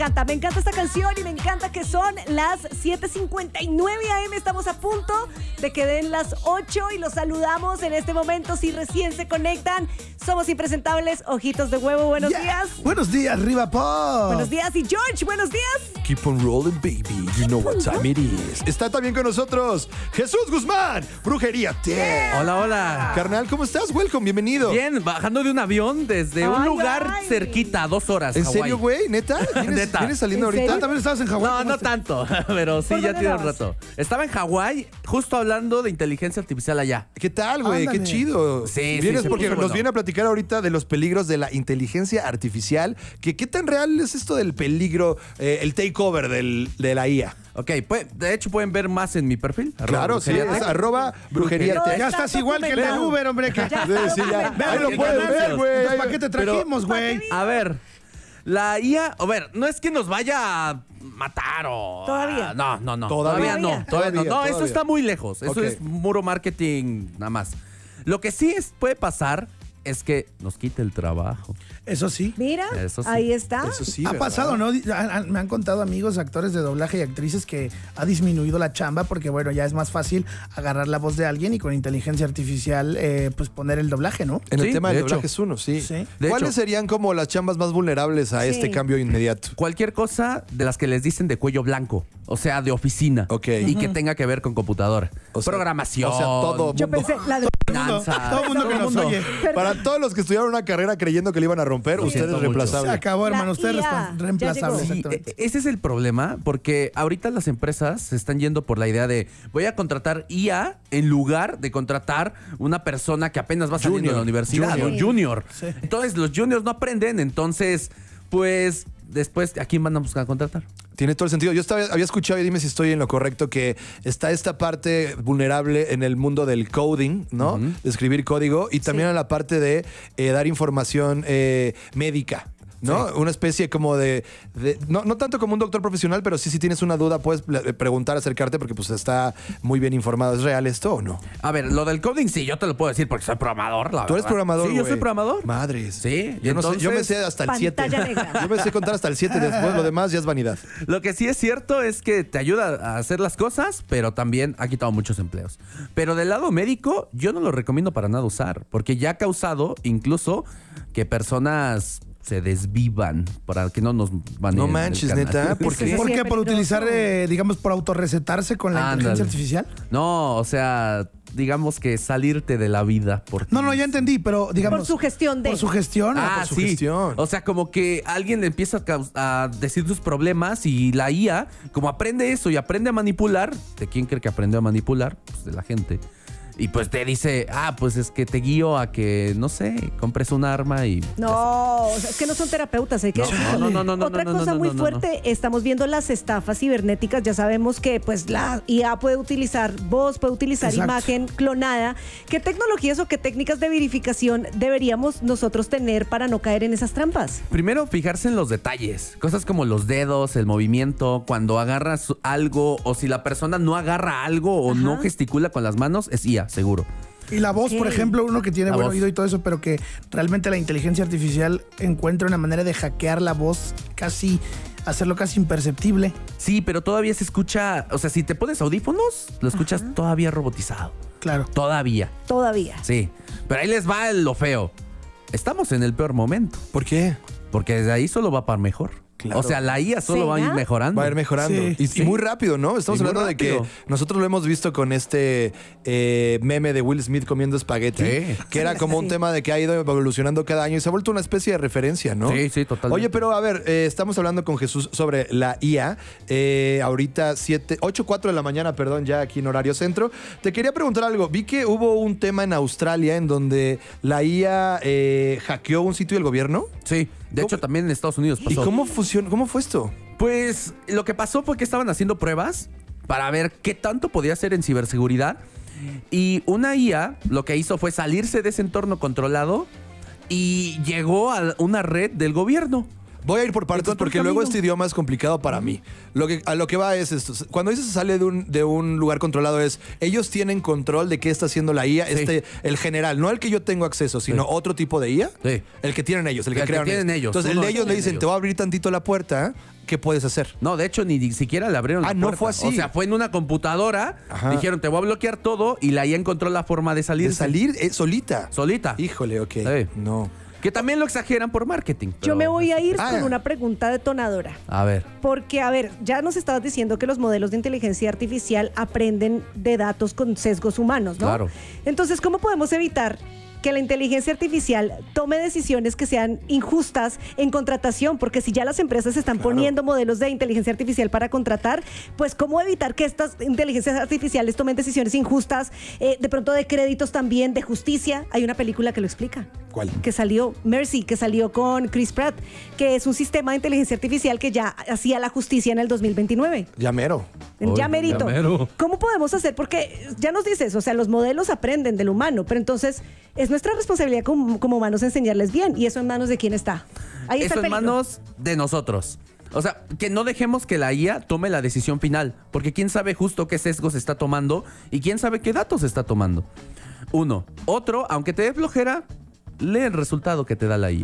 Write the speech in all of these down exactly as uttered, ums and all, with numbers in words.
Me encanta, me encanta esta canción y me encanta que son las siete cincuenta y nueve a eme. Estamos a punto de que den las ocho y los saludamos en este momento. Si recién se conectan, somos impresentables, Ojitos de Huevo. Buenos yeah. días. Buenos días, Riva Pop. Buenos días. Y George, buenos días. Keep on rolling, baby. You know what time it is. Está también con nosotros Jesús Guzmán, Brujería diez. Hola, hola. Carnal, ¿cómo estás? Welcome, bienvenido. Bien, bajando de un avión desde Ay, un lugar ay. cerquita, dos horas. ¿En Hawái. serio, güey? ¿Neta? ¿Vienes, Neta. ¿vienes saliendo ¿En ahorita? serio? ¿También estabas en Hawái? No, ¿Cómo no estás? tanto, pero sí, ¿Por ya dónde tiene un andabas? rato. Estaba en Hawái, justo hablando de inteligencia artificial allá. ¿Qué tal, güey? Ándale. Qué chido. Sí, sí, Vienes se porque puso nos bueno. viene a platicar ahorita de los peligros de la inteligencia artificial. Que, ¿Qué tan real es esto del peligro, eh, el takeover del, de la I A? Ok, pues, de hecho pueden ver más en mi perfil. Claro, sí, Brujería es Tech. arroba brujería Pero tech. Ya está estás igual que el del documentado. Uber, hombre. Que... Ya está Sí, sí, ya. documentado. Ahí lo Qué pueden ver, ganancias. güey. Entonces, Ahí- ¿para qué te trajimos, güey? A ver, la I A, a ver, no es que nos vaya a matar o... Todavía. No, no, no. Todavía. Todavía, no. Todavía. Todavía, no. No, Todavía, eso todavía. está muy lejos. Eso Ok. es muro marketing nada más. Lo que sí es, puede pasar es que nos quite el trabajo. Eso sí. Mira, Eso sí. ahí está. Eso sí, ha ¿verdad? pasado, ¿no? Han- han- me han contado amigos, actores de doblaje y actrices que ha disminuido la chamba porque, bueno, ya es más fácil agarrar la voz de alguien y con inteligencia artificial, eh, pues poner el doblaje, ¿no? En el Sí, tema de del hecho. doblaje es uno, sí. Sí. De ¿Cuáles hecho. serían como las chambas más vulnerables a Sí. este cambio inmediato? Cualquier cosa de las que les dicen de cuello blanco, o sea, de oficina. Ok. Y que tenga que ver con computadora. O sea, Programación. o sea, todo Yo mundo. pensé, la de... finanzas. Todo el mundo que nos oye. Para todos los que estudiaron una carrera creyendo que le iban a romper, Lo usted siento es mucho. Se reemplazable. acabó, La hermano. Usted es I A, respon- ya reemplazable, llegó. Sí, exactamente. e- ese es el problema, porque ahorita las empresas se están yendo por la idea de voy a contratar I A en lugar de contratar una persona que apenas va saliendo Junior, de la universidad, junior. un junior. Sí. Entonces los juniors no aprenden, entonces pues después ¿a quién van a buscar contratar? Tiene todo el sentido. Yo estaba, había escuchado, y dime si estoy en lo correcto, que está esta parte vulnerable en el mundo del coding, ¿no? Ujú. De escribir código y también Sí. en la parte de eh, dar información eh, médica. ¿No? Sí. Una especie como de... de- no, no tanto como un doctor profesional, pero sí si tienes una duda puedes ple- preguntar, acercarte porque pues está muy bien informado. ¿Es real esto o no? A ver, lo del coding sí, yo te lo puedo decir porque soy programador, la ¿Tú eres verdad. programador, Sí, yo güey? soy programador. Madres. Sí, Yo, no sé, yo me sé entonces, hasta el siete. Pantalla negra. Yo me sé contar hasta el siete. Después lo demás ya es vanidad. Lo que sí es cierto es que te ayuda a hacer las cosas, pero también ha quitado muchos empleos. Pero del lado médico, yo no lo recomiendo para nada usar, porque ya ha causado incluso que personas se desvivan para que no nos van No manches, neta. ¿Por Sí, qué? sí, ¿Por sí, qué? es ¿Por utilizar, peligroso. eh, digamos, por autorrecetarse con la Ándale. inteligencia artificial? No, o sea, digamos que salirte de la vida. Por No, no, ya entendí, pero digamos... Por su gestión de... Por su gestión. Ah, por su sí. gestión. O sea, como que alguien le empieza a, caus- a decir sus problemas y la I A, como aprende eso y aprende a manipular, ¿de quién cree que aprendió a manipular? Pues de la gente. Y pues te dice, ah, pues es que te guío a que, no sé, compres un arma y... No, o sea, es que no son terapeutas, hay que No, decirlo. no, no, no, no, Otra no, no, cosa no, muy no, no, fuerte, estamos viendo las estafas cibernéticas. Ya sabemos que pues la I A puede utilizar voz, puede utilizar Exacto. imagen clonada. ¿Qué tecnologías o qué técnicas de verificación deberíamos nosotros tener para no caer en esas trampas? Primero, fijarse en los detalles. Cosas como los dedos, el movimiento, cuando agarras algo o si la persona no agarra algo o Ajá. no gesticula con las manos, es I A, seguro. Y la voz, Ok. por ejemplo, uno que tiene La buen voz. oído y todo eso, pero que realmente la inteligencia artificial encuentra una manera de hackear la voz, casi, hacerlo casi imperceptible. Sí, pero todavía se escucha, o sea, si te pones audífonos, lo escuchas todavía robotizado. Claro. Todavía, Todavía. sí. Pero ahí les va lo feo. Estamos en el peor momento, ¿Por qué? porque desde ahí solo va para mejor. Claro. O sea, la I A solo va a ir ¿Será? mejorando. Va a ir mejorando. Sí, y, y sí. muy rápido, ¿no? Estamos Y muy hablando de que rápido. nosotros lo hemos visto con este eh, meme de Will Smith comiendo espagueti, Sí. que era como un Sí. tema de que ha ido evolucionando cada año y se ha vuelto una especie de referencia, ¿no? Sí, sí, totalmente. Oye, pero a ver, eh, estamos hablando con Jesús sobre la I A. Eh, ahorita siete, ocho cuatro de la mañana, perdón, ya aquí en horario centro. Te quería preguntar algo. Vi que hubo un tema en Australia en donde la I A eh, hackeó un sitio del gobierno. Sí, de hecho ¿Cómo? también en Estados Unidos ¿Y pasó. cómo funcionó? ¿Cómo fue esto? Pues lo que pasó fue que estaban haciendo pruebas para ver qué tanto podía hacer en ciberseguridad. Y una I A lo que hizo fue salirse de ese entorno controlado y llegó a una red del gobierno. Voy a ir por partes Encontró porque el luego camino. este idioma es complicado para mí. Lo que, a lo que va es esto. Cuando dices se sale de un, de un lugar controlado es, ellos tienen control de qué está haciendo la I A, Sí. este, el general, no el que yo tengo acceso, sino Sí. otro tipo de I A. Sí. El que tienen ellos, el que El que crearon tienen ellos, Entonces, el uno de que ellos le tienen dicen, ellos. te voy a abrir tantito la puerta, ¿qué puedes hacer? No, de hecho, ni, ni siquiera le abrieron Ah, la no puerta. fue así. O sea, fue en una computadora. Ajá. Dijeron, te voy a bloquear todo. Y la I A encontró la forma de salir. De salir eh, solita. Solita. Híjole, ok. Sí. No. Que también lo exageran por marketing. Yo pero- me voy a ir Ah. con una pregunta detonadora. A ver. Porque, a ver, ya nos estabas diciendo que los modelos de inteligencia artificial aprenden de datos con sesgos humanos, ¿no? Claro. Entonces, ¿cómo podemos evitar que la inteligencia artificial tome decisiones que sean injustas en contratación? Porque si ya las empresas están Claro. poniendo modelos de inteligencia artificial para contratar, pues ¿cómo evitar que estas inteligencias artificiales tomen decisiones injustas, eh, de pronto de créditos también, de justicia? Hay una película que lo explica. ¿Cuál? Que salió, Mercy, que salió con Chris Pratt, que es un sistema de inteligencia artificial que ya hacía la justicia en el dos mil veintinueve. Ya mero. En Uy, ya merito. ya mero. ¿Cómo podemos hacer? Porque ya nos dices, o sea, los modelos aprenden del humano, pero entonces es nuestra responsabilidad como, como humanos enseñarles bien. ¿Y eso en manos de quién está? Ahí está Eso el en peligro. manos de nosotros. O sea, que no dejemos que la I A tome la decisión final. Porque quién sabe justo qué sesgos está tomando y quién sabe qué datos está tomando. Uno. Otro, aunque te dé flojera, lee el resultado que te da la I A.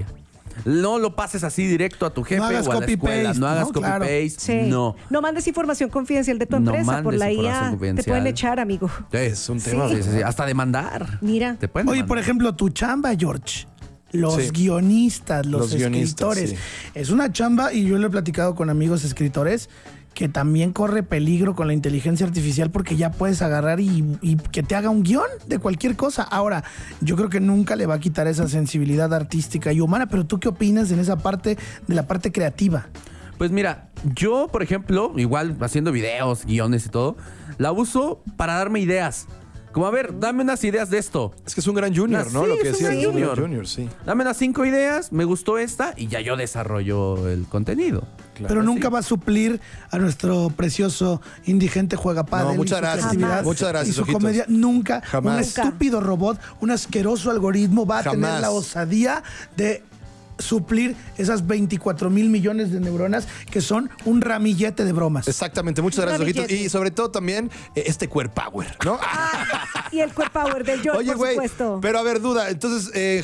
No lo pases así directo a tu jefe No hagas o a la copy-paste, escuela. No hagas ¿no? Claro. copy-paste. Sí. No. No mandes información confidencial de tu No empresa. Por mandes la I información A te confidencial. pueden echar, amigo. Sí. Es un Sí. tema. Sí, sí, sí. Hasta demandar. Mira. Te pueden Oye, demandar. por ejemplo, tu chamba, George. Los Sí. guionistas, los, Los guionistas, escritores. sí. Es una chamba, y yo lo he platicado con amigos escritores, que también corre peligro con la inteligencia artificial porque ya puedes agarrar y, y que te haga un guión de cualquier cosa. Ahora, yo creo que nunca le va a quitar esa sensibilidad artística y humana, pero ¿tú qué opinas en esa parte, de la parte creativa? Pues mira, yo, por ejemplo, igual haciendo videos, guiones y todo, la uso para darme ideas. Como, a ver, dame unas ideas de esto. Es que es un gran junior, Ah, ¿no? sí, Lo que es un decía gran es un junior. junior, sí. Dame unas cinco ideas, me gustó esta y ya yo desarrollo el contenido. Claro. Pero nunca sí. va a suplir a nuestro precioso indigente juega padre. No, muchas gracias, Jamás. muchas gracias, Y su ojitos. comedia nunca, Jamás. un Nunca. estúpido robot, un asqueroso algoritmo va a Jamás. tener la osadía de suplir esas veinticuatro mil millones de neuronas que son un ramillete de bromas. Exactamente, muchas gracias, ojitos. Ramillete. Y sobre todo también eh, este Queer Power, ¿no? Y el core power del George, Oye, por güey, supuesto. pero a ver, duda. Entonces, eh,